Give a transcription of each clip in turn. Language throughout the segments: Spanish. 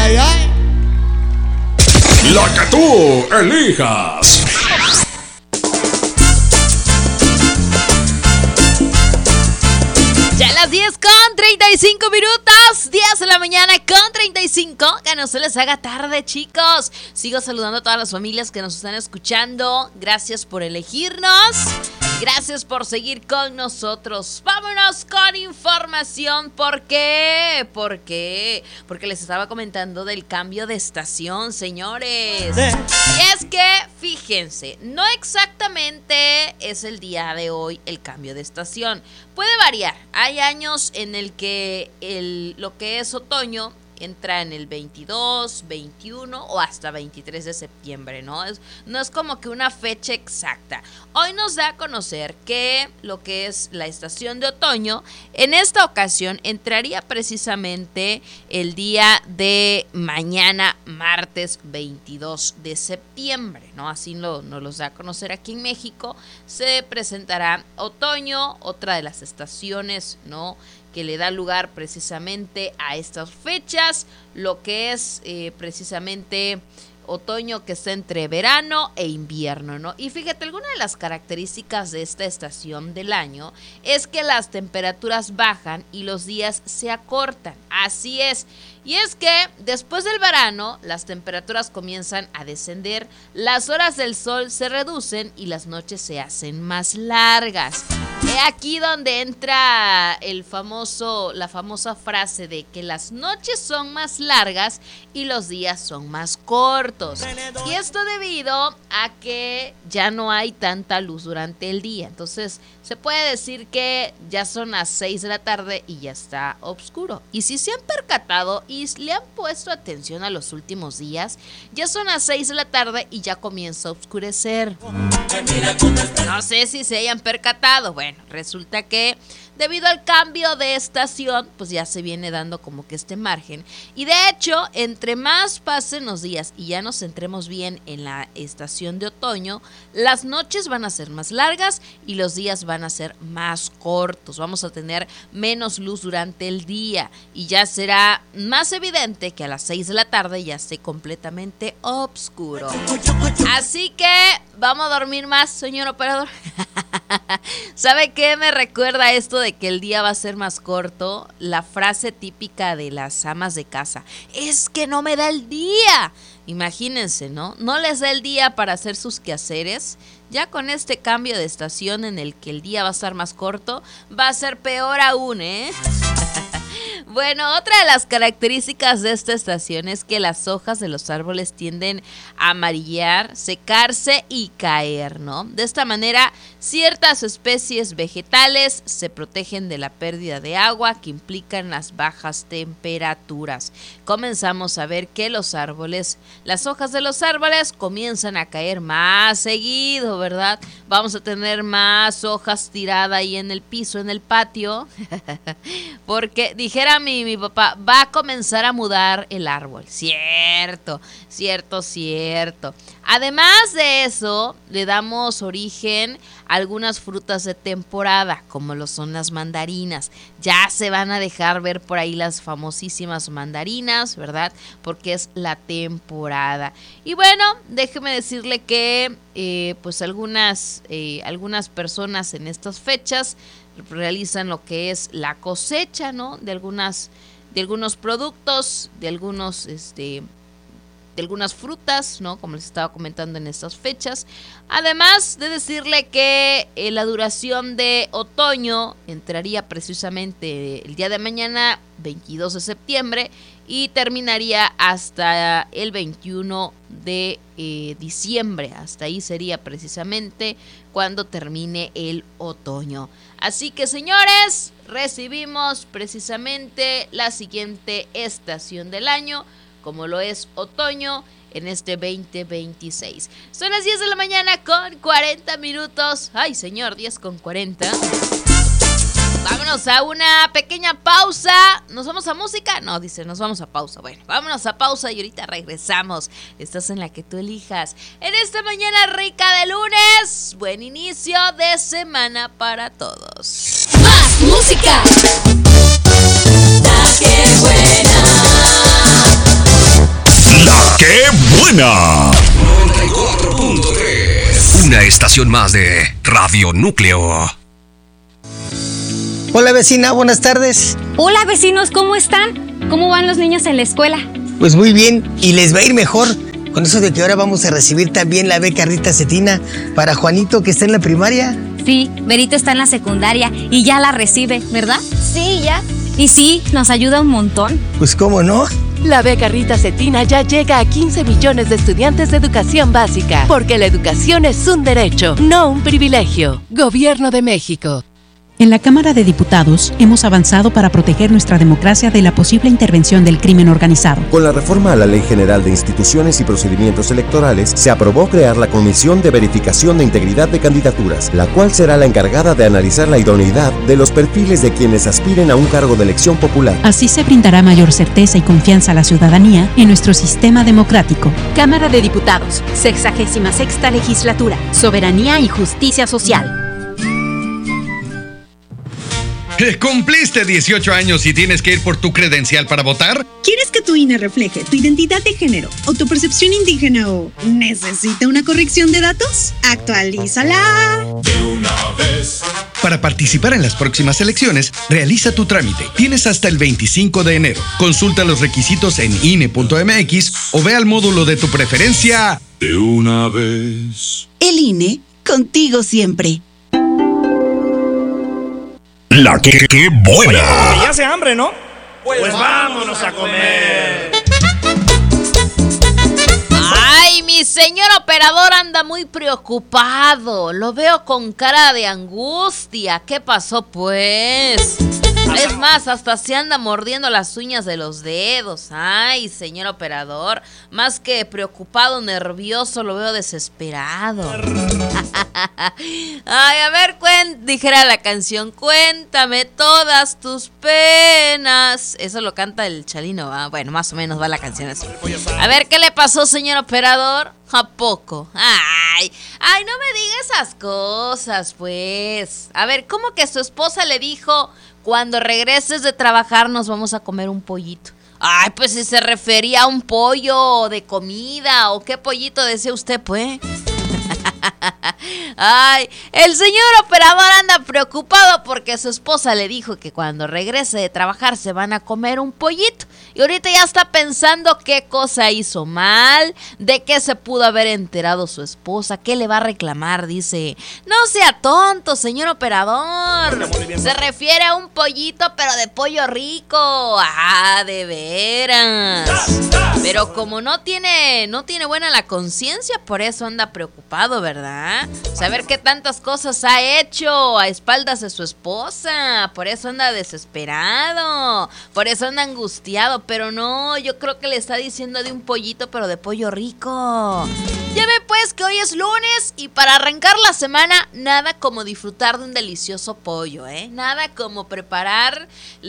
ay, ay. La que tú elijas. Ya a las 10:35, 10 de la mañana con 35, que no se les haga tarde, chicos. Sigo saludando a todas las familias que nos están escuchando. Gracias por elegirnos. Gracias por seguir con nosotros. Vámonos con información. ¿Por qué? Porque les estaba comentando del cambio de estación, señores. Y es que, fíjense, no exactamente es el día de hoy el cambio de estación. Puede variar. Hay años en el que lo que es otoño entra en el 22, 21 o hasta 23 de septiembre, ¿no? No es como que una fecha exacta. Hoy nos da a conocer que lo que es la estación de otoño, en esta ocasión entraría precisamente el día de mañana, martes 22 de septiembre, ¿no? Así nos los da a conocer aquí en México. Se presentará otoño, otra de las estaciones, ¿no?, que le da lugar precisamente a estas fechas, lo que es precisamente otoño, que está entre verano e invierno, ¿no? Y fíjate, alguna de las características de esta estación del año es que las temperaturas bajan y los días se acortan. Así es. Y es que después del verano las temperaturas comienzan a descender, las horas del sol se reducen y las noches se hacen más largas. He aquí donde entra la famosa frase de que las noches son más largas y los días son más cortos. Y esto debido a que ya no hay tanta luz durante el día. Entonces se puede decir que ya son las 6 de la tarde y ya está oscuro. Y si se han percatado y le han puesto atención a los últimos días, ya son las 6 de la tarde y ya comienza a oscurecer. No sé si se hayan percatado. Bueno, resulta que debido al cambio de estación, pues ya se viene dando como que este margen. Y de hecho, entre más pasen los días y ya nos centremos bien en la estación de otoño, las noches van a ser más largas y los días van a ser más cortos. Vamos a tener menos luz durante el día y ya será más evidente que a las 6 de la tarde ya esté completamente oscuro. Así que vamos a dormir más, señor operador. ¿Sabe qué me recuerda esto de que el día va a ser más corto? La frase típica de las amas de casa: es que no me da el día. Imagínense, ¿no? No les da el día para hacer sus quehaceres. Ya con este cambio de estación en el que el día va a estar más corto, va a ser peor aún, ¿eh? Bueno, otra de las características de esta estación es que las hojas de los árboles tienden a amarillar, secarse y caer, ¿no? De esta manera, ciertas especies vegetales se protegen de la pérdida de agua que implican las bajas temperaturas. Comenzamos a ver que las hojas de los árboles comienzan a caer más seguido, ¿verdad? Vamos a tener más hojas tiradas ahí en el piso, en el patio, porque dijera mi papá, va a comenzar a mudar el árbol. Cierto. Además de eso, le damos origen a algunas frutas de temporada, como lo son las mandarinas. Ya se van a dejar ver por ahí las famosísimas mandarinas, ¿verdad? Porque es la temporada. Y bueno, déjeme decirle que pues algunas personas en estas fechas realizan lo que es la cosecha, ¿no? De algunos productos, de algunas frutas, ¿no? Como les estaba comentando en estas fechas. Además de decirle que la duración de otoño entraría precisamente el día de mañana, 22 de septiembre, y terminaría hasta el 21 de diciembre. Hasta ahí sería precisamente cuando termine el otoño. Así que, señores, recibimos precisamente la siguiente estación del año, como lo es otoño, en este 2026. Son las 10 de la mañana con 40 minutos. Ay, señor, 10:40. Vámonos a una pequeña pausa. ¿Nos vamos a música? No, dice, nos vamos a pausa. Bueno, vámonos a pausa y ahorita regresamos. Estás en la que tú elijas. En esta mañana rica de lunes, buen inicio de semana para todos. ¡Más música! ¡La que buena! buena. 94.3. Una estación más de Radio Núcleo. Hola vecina, buenas tardes. Hola vecinos, ¿cómo están? ¿Cómo van los niños en la escuela? Pues muy bien, y les va a ir mejor con eso de que ahora vamos a recibir también la beca Rita Cetina para Juanito, que está en la primaria. Sí, Berito está en la secundaria y ya la recibe, ¿verdad? Sí, ya. Y sí, nos ayuda un montón. Pues cómo no. La beca Rita Cetina ya llega a 15 millones de estudiantes de educación básica, porque la educación es un derecho, no un privilegio. Gobierno de México. En la Cámara de Diputados hemos avanzado para proteger nuestra democracia de la posible intervención del crimen organizado. Con la reforma a la Ley General de Instituciones y Procedimientos Electorales, se aprobó crear la Comisión de Verificación de Integridad de Candidaturas, la cual será la encargada de analizar la idoneidad de los perfiles de quienes aspiren a un cargo de elección popular. Así se brindará mayor certeza y confianza a la ciudadanía en nuestro sistema democrático. Cámara de Diputados, 66ª Legislatura, Soberanía y Justicia Social. ¿Cumpliste 18 años y tienes que ir por tu credencial para votar? ¿Quieres que tu INE refleje tu identidad de género o tu percepción indígena o necesita una corrección de datos? ¡Actualízala! De una vez. Para participar en las próximas elecciones, realiza tu trámite. Tienes hasta el 25 de enero. Consulta los requisitos en INE.mx o ve al módulo de tu preferencia. De una vez. El INE, contigo siempre. La que buena. Oye, ya hace hambre, ¿no? Pues vámonos a comer. Ay, mi señor operador anda muy preocupado. Lo veo con cara de angustia. ¿Qué pasó, pues? Es más, hasta se anda mordiendo las uñas de los dedos. Ay, señor operador. Más que preocupado, nervioso, lo veo desesperado. Ay, a ver, dijera la canción, cuéntame todas tus penas. Eso lo canta el Chalino, ¿va? Bueno, más o menos va la canción así. A ver, ¿qué le pasó, señor operador? ¿A poco? Ay, no me diga esas cosas, pues. A ver, ¿cómo que su esposa le dijo, cuando regreses de trabajar nos vamos a comer un pollito? Ay, pues si se refería a un pollo de comida, ¿o qué pollito decía usted, pues? Ay, el señor operador anda preocupado porque su esposa le dijo que cuando regrese de trabajar se van a comer un pollito. Y ahorita ya está pensando qué cosa hizo mal, de qué se pudo haber enterado su esposa, qué le va a reclamar. Dice, no sea tonto, señor operador. Se refiere a un pollito, pero de pollo rico. Ah, de veras. Pero como no tiene buena la conciencia, por eso anda preocupado, ¿verdad? Saber qué tantas cosas ha hecho a espaldas de su esposa. Por eso anda desesperado. Por eso anda angustiado. Pero no, yo creo que le está diciendo de un pollito, pero de pollo rico. Ya ve pues que hoy es lunes y para arrancar la semana, nada como disfrutar de un delicioso pollo, ¿eh? Nada como preparar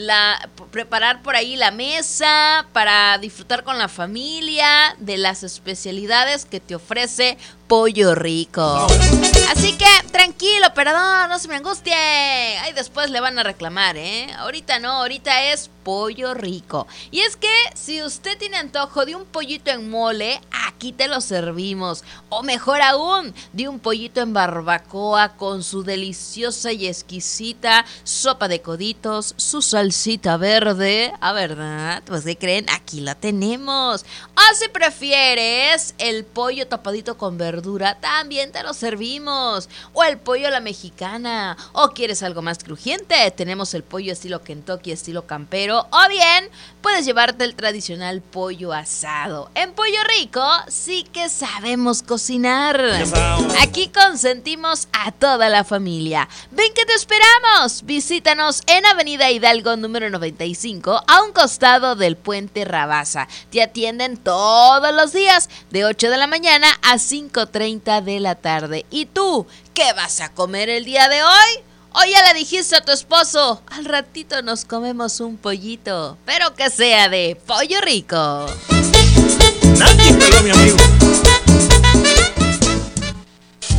por ahí la mesa para disfrutar con la familia de las especialidades que te ofrece Pollo Rico. Así que tranquilo, operador, no se me angustie. Ahí después le van a reclamar, ¿eh? Ahorita no, ahorita es Pollo Rico. Y es que si usted tiene antojo de un pollito en mole, aquí te lo servimos. O mejor aún, de un pollito en barbacoa con su deliciosa y exquisita sopa de coditos, su salsita verde. ¿Ah, verdad? Pues ¿qué creen? Aquí la tenemos. O si prefieres el pollo tapadito con verdura, también te lo servimos. O el pollo a la mexicana. O quieres algo más crujiente, tenemos el pollo estilo Kentucky, estilo campero. O bien, puedes llevarte el tradicional pollo asado. En Pollo Rico sí que sabemos cocinar. Aquí consentimos a toda la familia. Ven que te esperamos. Visítanos en Avenida Hidalgo número 95, a un costado del Puente Rabasa. Te atienden todos los días de 8 de la mañana a 5:30 de la tarde. ¿Y tú qué vas a comer el día de hoy? O ya le dijiste a tu esposo, al ratito nos comemos un pollito, pero que sea de Pollo Rico. Nadie peló, mi amigo.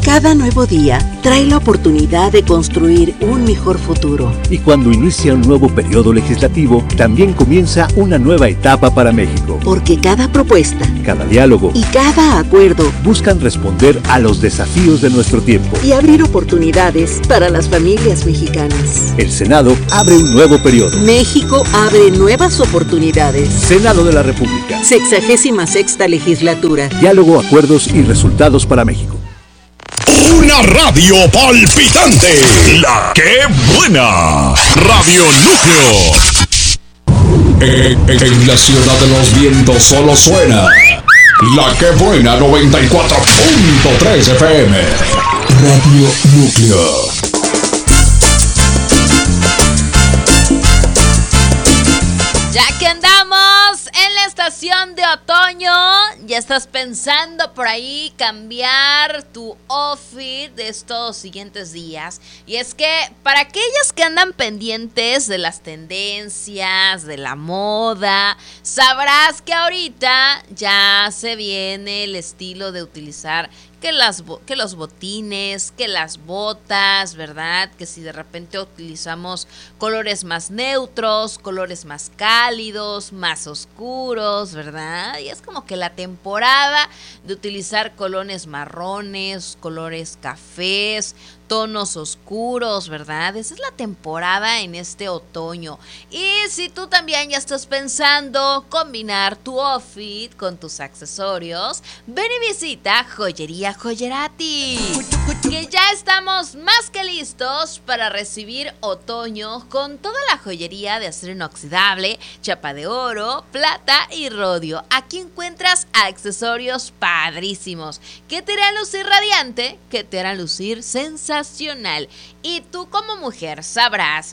Cada nuevo día trae la oportunidad de construir un mejor futuro. Y cuando inicia un nuevo periodo legislativo, también comienza una nueva etapa para México. Porque cada propuesta, cada diálogo y cada acuerdo buscan responder a los desafíos de nuestro tiempo y abrir oportunidades para las familias mexicanas. El Senado abre un nuevo periodo. México abre nuevas oportunidades. Senado de la República. 66ª legislatura. Diálogo, acuerdos y resultados para México. Una radio palpitante. La que buena. Radio Núcleo. En la ciudad de los vientos solo suena La que buena 94.3 FM. Radio Núcleo. Ya que andamos en la estación de otoño, ya estás pensando por ahí cambiar tu outfit de estos siguientes días. Y es que para aquellas que andan pendientes de las tendencias, de la moda, sabrás que ahorita ya se viene el estilo de utilizar que los botines, que las botas, ¿verdad? Que si de repente utilizamos colores más neutros, colores más cálidos, más oscuros, ¿verdad? Y es como que la temporada de utilizar colores marrones, colores cafés, tonos oscuros, ¿verdad? Esa es la temporada en este otoño. Y si tú también ya estás pensando combinar tu outfit con tus accesorios, ven y visita Joyería Joyerati, que ya estamos más que listos para recibir otoño con toda la joyería de acero inoxidable, chapa de oro, plata y rodio. Aquí encuentras accesorios padrísimos que te harán lucir radiante, que te harán lucir sensacional. Y tú como mujer sabrás,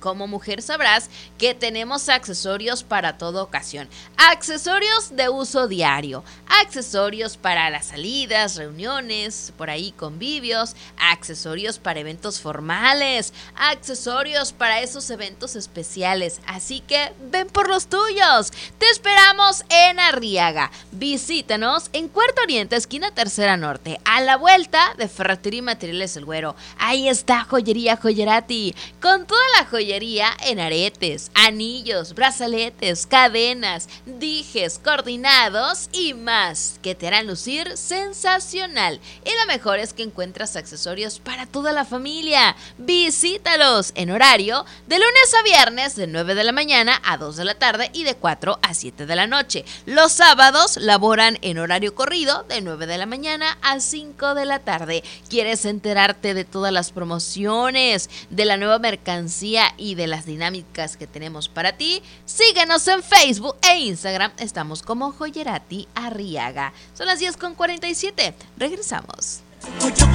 que tenemos accesorios para toda ocasión. Accesorios de uso diario, accesorios para las salidas, reuniones, por ahí convivios, accesorios para eventos formales, accesorios para esos eventos especiales. Así que ven por los tuyos. Te esperamos en Arriaga. Visítanos en Cuarto Oriente, esquina Tercera Norte, a la vuelta de Ferretería y Materiales El Güero. Ahí está Joyería Joyerati, con toda la joyería en aretes, anillos, brazaletes, cadenas, dijes, coordinados y más, que te harán lucir sensacional. Y lo mejor es que encuentras accesorios para toda la familia. Visítalos en horario de lunes a viernes de 9 de la mañana a 2 de la tarde y de 4 a 7 de la noche. Los sábados laboran en horario corrido de 9 de la mañana a 5 de la tarde. ¿Quieres enterarte de todas las promociones, de la nueva mercancía y de las dinámicas que tenemos para ti? Síguenos en Facebook e Instagram. Estamos como Joyerati Arriaga. Son las 10:47. Regresamos.